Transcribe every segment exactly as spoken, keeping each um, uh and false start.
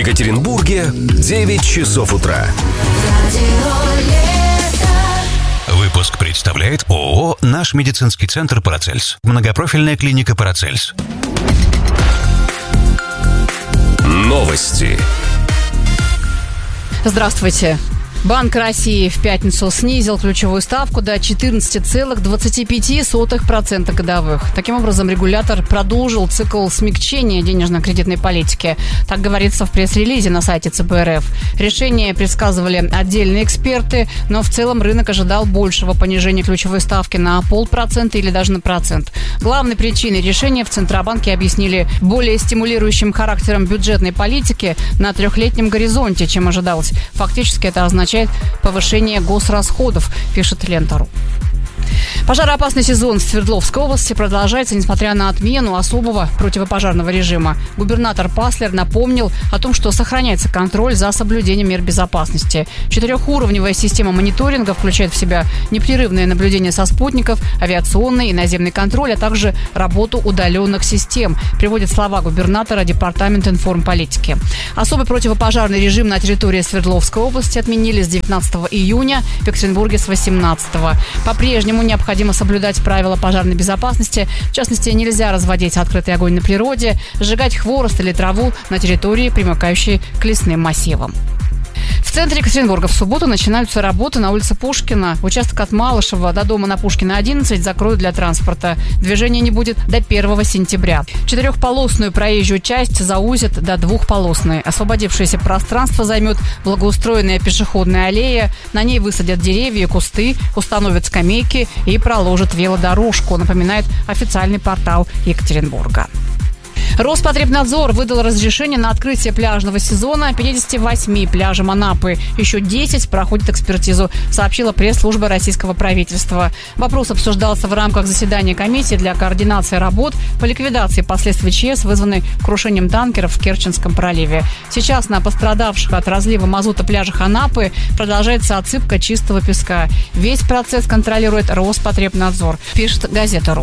Екатеринбурге девять часов утра. Выпуск представляет ООО «Наш медицинский центр Парацельс». Многопрофильная клиника Парацельс. Новости. Здравствуйте. Банк России в пятницу снизил ключевую ставку до четырнадцать целых двадцать пять сотых процента годовых. Таким образом, регулятор продолжил цикл смягчения денежно-кредитной политики. Так говорится в пресс-релизе на сайте цэ бэ эр эф. Решение предсказывали отдельные эксперты, но в целом рынок ожидал большего понижения ключевой ставки на полпроцента или даже на процент. Главной причиной решения в Центробанке объяснили более стимулирующим характером бюджетной политики на трехлетнем горизонте, чем ожидалось. Фактически это означает повышение госрасходов, пишет Лента.ру. Пожароопасный сезон в Свердловской области продолжается, несмотря на отмену особого противопожарного режима. Губернатор Паслер напомнил о том, что сохраняется контроль за соблюдением мер безопасности. Четырехуровневая система мониторинга включает в себя непрерывное наблюдение со спутников, авиационный и наземный контроль, а также работу удаленных систем, приводит слова губернатора Департамента информполитики. Особый противопожарный режим на территории Свердловской области отменили с девятнадцатого июня, в Екатеринбурге с восемнадцатого. По-прежнему необходимо соблюдать правила пожарной безопасности. В частности, нельзя разводить открытый огонь на природе, сжигать хворост или траву на территории, примыкающей к лесным массивам. В центре Екатеринбурга в субботу начинаются работы на улице Пушкина. Участок от Малышева до дома на Пушкина одиннадцать закроют для транспорта. Движения не будет до первого сентября. Четырехполосную проезжую часть заузят до двухполосной. Освободившееся пространство займет благоустроенная пешеходная аллея. На ней высадят деревья и кусты, установят скамейки и проложат велодорожку, напоминает официальный портал Екатеринбурга. Роспотребнадзор выдал разрешение на открытие пляжного сезона пятидесяти восьми пляжам Анапы. Еще десять проходят экспертизу, сообщила пресс-служба российского правительства. Вопрос обсуждался в рамках заседания комиссии для координации работ по ликвидации последствий ЧС, вызванной крушением танкеров в Керченском проливе. Сейчас на пострадавших от разлива мазута пляжах Анапы продолжается отсыпка чистого песка. Весь процесс контролирует Роспотребнадзор, пишет газета.ру.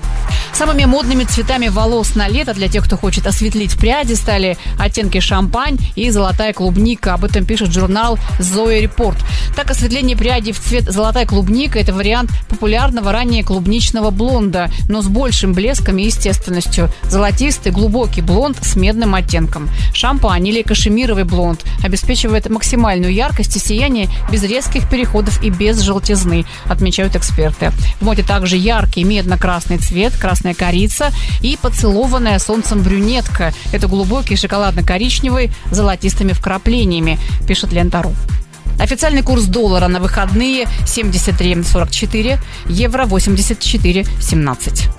Самыми модными цветами волос на лето для тех, кто хочет осветлить пряди, стали оттенки шампань и золотая клубника. Об этом пишет журнал Zoe Report. Так, осветление прядей в цвет золотая клубника – это вариант популярного ранее клубничного блонда, но с большим блеском и естественностью. Золотистый глубокий блонд с медным оттенком. Шампань или кашемировый блонд обеспечивает максимальную яркость и сияние без резких переходов и без желтизны, отмечают эксперты. В моде также яркий медно-красный цвет, красная корица и поцелованная солнцем брюнетка. Это глубокий шоколадно-коричневый с золотистыми вкраплениями, пишет Лента.ру. Официальный курс доллара на выходные семьдесят три сорок четыре, евро восемьдесят четыре семнадцать.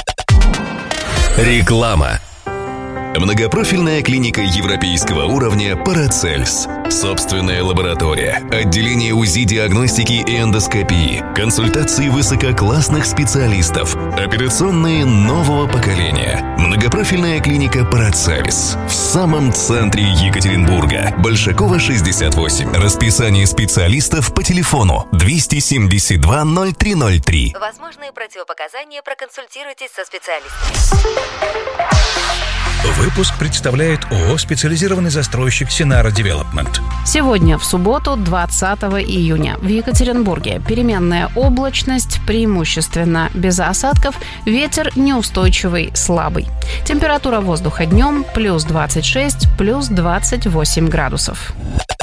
Реклама. Многопрофильная клиника европейского уровня «Парацельс». Собственная лаборатория, отделение УЗИ-диагностики и эндоскопии, консультации высококлассных специалистов, операционные нового поколения. Многопрофильная клиника «Парацельс» в самом центре Екатеринбурга. Большакова, шестьдесят восемь. Расписание специалистов по телефону двести семьдесят два ноль три ноль три. Возможные противопоказания, проконсультируйтесь со специалистом. Выпуск представляет ООО «Специализированный застройщик Синара Девелопмент». Сегодня, в субботу, двадцатого июня, в Екатеринбурге переменная облачность, преимущественно без осадков, ветер неустойчивый, слабый. Температура воздуха днем плюс двадцать шесть, плюс двадцать восемь градусов.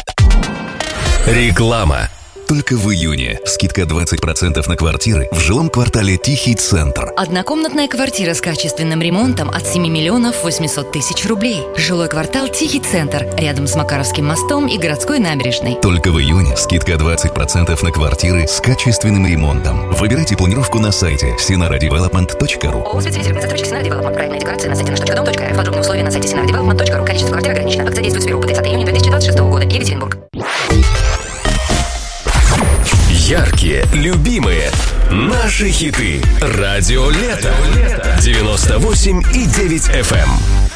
Реклама. Только в июне скидка двадцать процентов на квартиры в жилом квартале Тихий Центр. Однокомнатная квартира с качественным ремонтом от семи миллионов восемьсот тысяч рублей. Жилой квартал Тихий Центр, рядом с Макаровским мостом и городской набережной. Только в июне скидка двадцать процентов на квартиры с качественным ремонтом. Выбирайте планировку на сайте синара девелопмент точка ру. ООО «Специализированный застройщик Синара Девелопмент». Проектная декорация на сайте наш точка дом точка эр эф. Подробные условия на сайте синара девелопмент точка ру. Количество квартир ограничено. Акция действует с первого по тридцатое июня две тысячи двадцать шестого года. Екатеринбург. Яркие, любимые, наши хиты. Радио Лето. девяносто восемь и девять эф эм.